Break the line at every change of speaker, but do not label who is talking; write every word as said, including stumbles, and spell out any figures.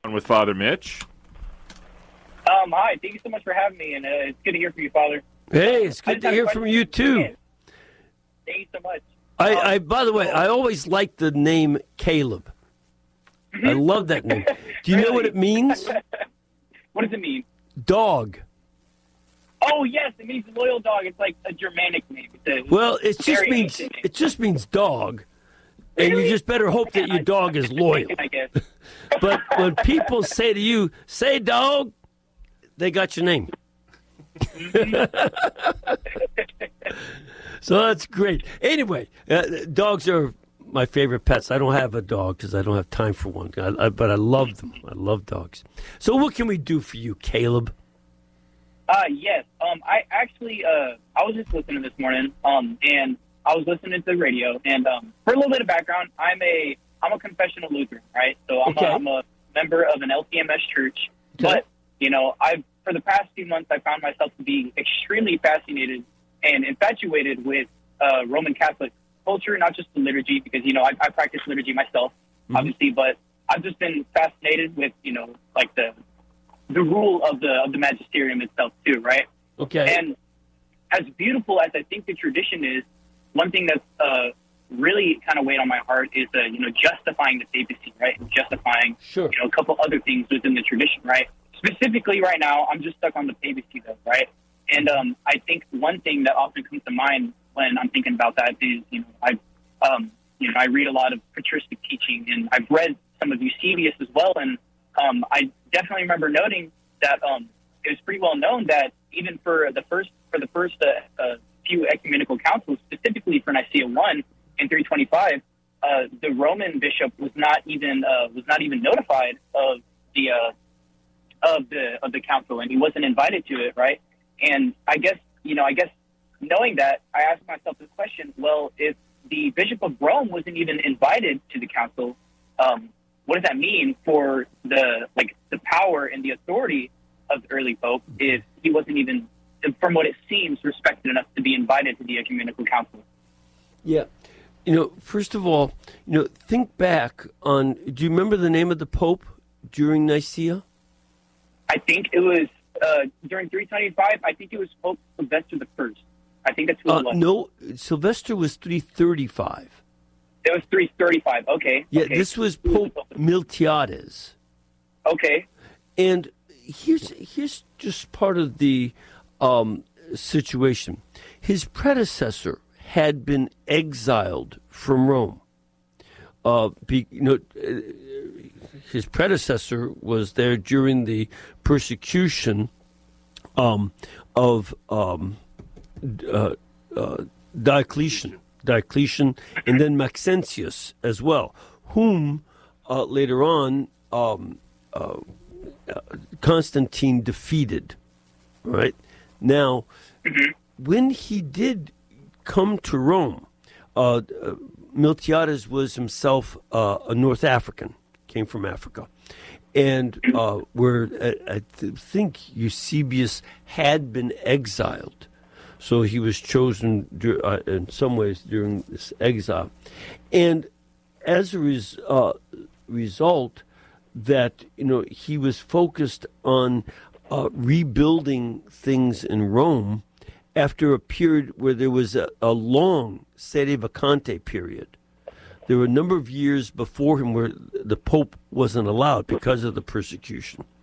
on with Father Mitch.
Um, hi, thank you so much for having me, and uh, it's good to hear from you, Father.
Hey, it's good to hear from you, too.
Thank you so much.
I,
um,
I, by the way, I always liked the name Caleb. I love that name. Do you
Really?
know what it means?
What does it mean?
Dog.
Oh, yes, it means loyal dog. It's like a Germanic name. It's a
Well, it just
very
means
ancient name.
it just means dog, and you
Really?
just better hope that your dog is loyal.
I guess.
But when people say to you, "Say dog," they got your name. So that's great. Anyway, uh, dogs are my favorite pets. I don't have a dog because I don't have time for one, I, I, but I love them. I love dogs. So what can we do for you, Caleb?
Uh, yes. Um, I actually, uh, I was just listening this morning, um, and I was listening to the radio, and um, for a little bit of background, I'm a, I'm a confessional Lutheran, right? So I'm,
Okay.
a, I'm a member of an L C M S church,
Okay.
but, you know, I've, for the past few months, I found myself to be extremely fascinated and infatuated with uh, Roman Catholic culture, not just the liturgy, because, you know, I, I practice liturgy myself,
Mm-hmm.
obviously, but I've just been fascinated with, you know, like the the rule of the of the magisterium itself too, right?
Okay.
And as beautiful as I think the tradition is, one thing that's uh, really kind of weighed on my heart is uh, you know justifying the papacy, right? And justifying
Sure.
you know a couple other things within the tradition, right? Specifically, right now, I'm just stuck on the papacy, though, right? And um, I think one thing that often comes to mind when I'm thinking about that is, you know, I um, you know I read a lot of patristic teaching, and I've read some of Eusebius as well, and um, I definitely remember noting that um, it was pretty well known that even for the first for the first uh, uh, few ecumenical councils, specifically for Nicaea one in three twenty-five, uh, the Roman bishop was not even uh, was not even notified of the uh, of the of the council, and he wasn't invited to it, right? And I guess you know, I guess knowing that, I asked myself the question: well, if the Bishop of Rome wasn't even invited to the council, um, what does that mean for the like the power and the authority of the early pope if he wasn't even, from what it seems, respected enough to be invited to the ecumenical council?
Yeah. You know, first of all, you know, think back on, do you remember the name of the Pope during Nicaea?
I think it was uh, during three twenty-five. I think it was Pope Sylvester the First. I think that's who
Uh,
it was.
no, Sylvester was three thirty-five.
It was three thirty-five. Okay.
Yeah,
okay.
this was Pope Miltiades.
Okay.
And here's here's just part of the um, situation. His predecessor had been exiled from Rome. Uh, be, you know, uh, his predecessor was there during the persecution um, of um, uh, uh, Diocletian, Diocletian, and then Maxentius as well, whom uh, later on um, uh, Constantine defeated. Right now, when he did come to Rome, uh, uh, Miltiades was himself uh, a North African, came from Africa, and uh, where I, I th- think Eusebius had been exiled, so he was chosen dur- uh, in some ways during this exile, and as a res- uh, result, that you know he was focused on uh, rebuilding things in Rome after a period where there was a, a long sede vacante period. There were a number of years before him where the Pope wasn't allowed because of the persecution.